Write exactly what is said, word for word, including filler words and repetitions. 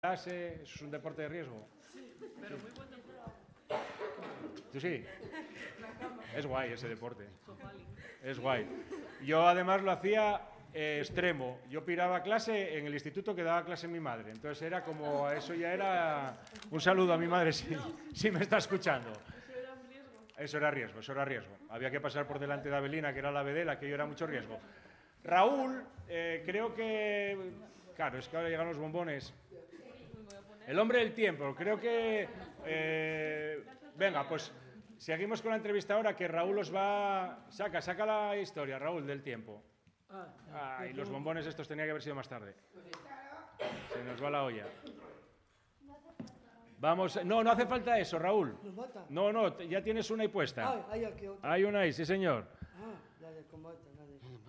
clase, ¿eso es un deporte de riesgo? Sí, pero muy buen deporte. ¿Tú sí? Es guay ese deporte. Es guay. Yo además lo hacía eh, extremo. Yo piraba clase en el instituto que daba clase mi madre. Entonces era como, eso ya era... Un saludo a mi madre si, si me está escuchando. ¿Eso era un riesgo? Eso era riesgo, eso era riesgo. Había que pasar por delante de Abelina, que era la vedela, que yo era mucho riesgo. Raúl, eh, creo que... Claro, es que ahora llegan los bombones. El hombre del tiempo, creo que... Eh, venga, pues seguimos con la entrevista ahora, que Raúl os va... Saca, saca la historia, Raúl, del tiempo. Ah, y los bombones estos tenía que haber sido más tarde. Se nos va la olla. Vamos, no, no hace falta eso, Raúl. No, no, ya tienes una ahí puesta. Ah, hay aquí otra. Hay una ahí, sí señor. Ah, la de combate, la de...